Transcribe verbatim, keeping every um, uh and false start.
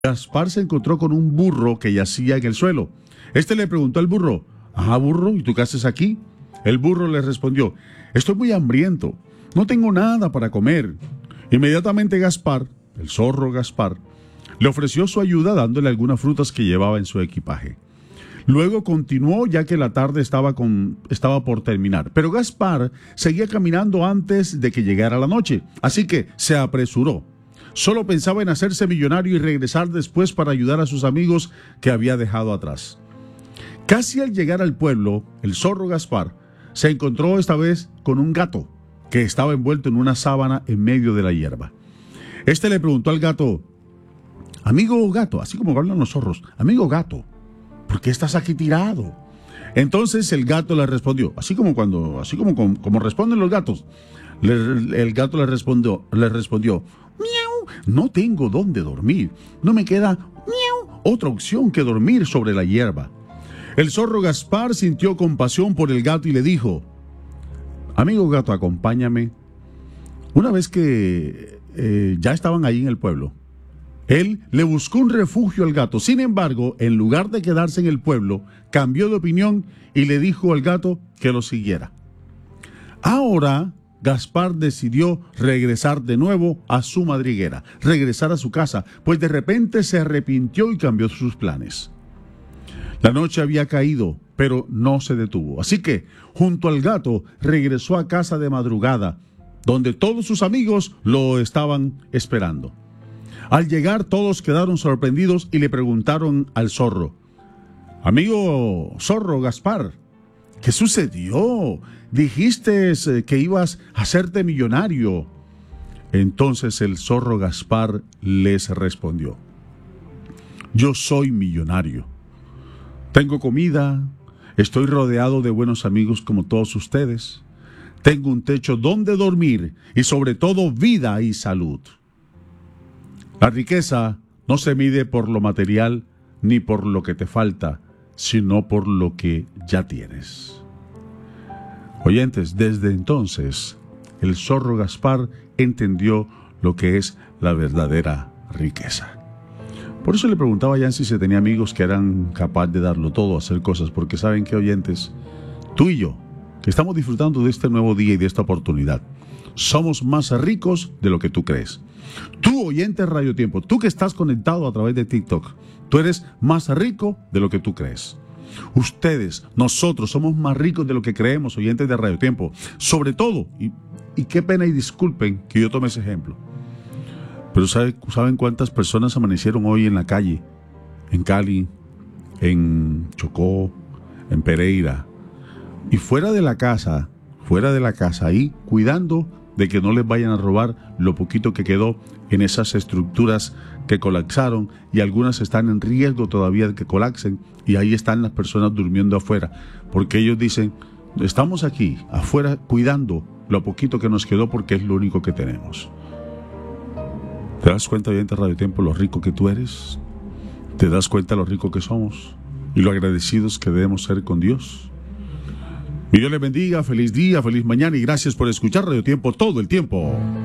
Gaspar se encontró con un burro que yacía en el suelo. Este le preguntó al burro: «Ajá, burro, ¿y tú qué haces aquí?». El burro le respondió: «Estoy muy hambriento, no tengo nada para comer». Inmediatamente Gaspar, el zorro Gaspar, le ofreció su ayuda dándole algunas frutas que llevaba en su equipaje. Luego continuó, ya que la tarde estaba, con, estaba por terminar. Pero Gaspar seguía caminando antes de que llegara la noche, así que se apresuró. Solo pensaba en hacerse millonario y regresar después para ayudar a sus amigos que había dejado atrás. Casi al llegar al pueblo, el zorro Gaspar se encontró esta vez con un gato que estaba envuelto en una sábana en medio de la hierba. Este le preguntó al gato: «Amigo gato», así como hablan los zorros, «amigo gato, ¿por qué estás aquí tirado?». Entonces el gato le respondió, así como cuando, así como, como, como responden los gatos. Le, el gato le respondió, le respondió: «Miau, no tengo dónde dormir. No me queda miau, otra opción que dormir sobre la hierba». El zorro Gaspar sintió compasión por el gato y le dijo: «Amigo gato, acompáñame». Una vez que eh, ya estaban ahí en el pueblo, él le buscó un refugio al gato. Sin embargo, en lugar de quedarse en el pueblo, cambió de opinión y le dijo al gato que lo siguiera. Ahora Gaspar decidió regresar de nuevo a su madriguera, regresar a su casa, pues de repente se arrepintió y cambió sus planes. La noche había caído, pero no se detuvo. Así que, junto al gato, regresó a casa de madrugada, donde todos sus amigos lo estaban esperando. Al llegar, todos quedaron sorprendidos y le preguntaron al zorro: «Amigo zorro Gaspar, ¿qué sucedió? Dijiste que ibas a hacerte millonario». Entonces el zorro Gaspar les respondió: «Yo soy millonario. Tengo comida, estoy rodeado de buenos amigos como todos ustedes. Tengo un techo donde dormir y sobre todo vida y salud». La riqueza no se mide por lo material ni por lo que te falta, sino por lo que ya tienes. Oyentes, desde entonces, el zorro Gaspar entendió lo que es la verdadera riqueza. Por eso le preguntaba a Jan si se tenía amigos que eran capaces de darlo todo, hacer cosas, porque saben que, oyentes, tú y yo, que estamos disfrutando de este nuevo día y de esta oportunidad, somos más ricos de lo que tú crees. Tú, oyente Radio Tiempo, tú que estás conectado a través de TikTok, tú eres más rico de lo que tú crees. Ustedes, nosotros somos más ricos de lo que creemos, oyentes de Radio Tiempo. Sobre todo, y, y qué pena y disculpen que yo tome ese ejemplo, pero ¿sabe, ¿saben cuántas personas amanecieron hoy en la calle? En Cali, en Chocó, en Pereira, y fuera de la casa, fuera de la casa, ahí cuidando de que no les vayan a robar lo poquito que quedó en esas estructuras que colapsaron, y algunas están en riesgo todavía de que colapsen, y ahí están las personas durmiendo afuera, porque ellos dicen: estamos aquí afuera cuidando lo poquito que nos quedó porque es lo único que tenemos. ¿Te das cuenta, oyente Radio Tiempo, lo rico que tú eres? ¿Te das cuenta lo rico que somos y lo agradecidos que debemos ser con Dios? Y Dios les bendiga, feliz día, feliz mañana y gracias por escuchar Radio Tiempo todo el tiempo.